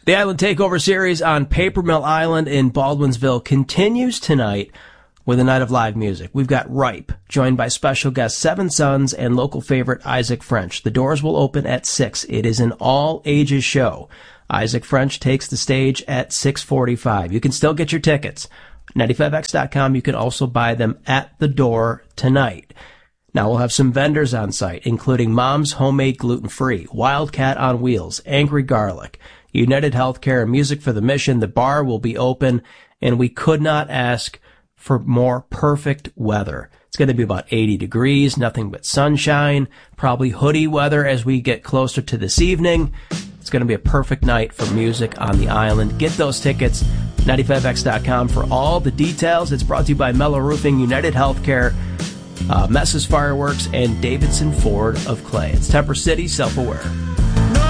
The Island Takeover series on Paper Mill Island in Baldwinsville continues tonight with a night of live music. We've got Ripe, joined by special guest Seven Sons and local favorite Isaac French. The doors will open at 6. It is an all-ages show. Isaac French takes the stage at 6:45. You can still get your tickets. 95x.com. You can also buy them at the door tonight. Now we'll have some vendors on site, including Mom's Homemade Gluten-Free, Wildcat on Wheels, Angry Garlic, United Healthcare, Music for the Mission. The bar will be open, and we could not ask for more perfect weather. It's going to be about 80 degrees, nothing but sunshine, probably hoodie weather as we get closer to this evening. It's going to be a perfect night for music on the island. Get those tickets, 95x.com for all the details. It's brought to you by Mellow Roofing, United Healthcare, Mess's Fireworks, and Davidson Ford of Clay. It's Temper City, self-aware.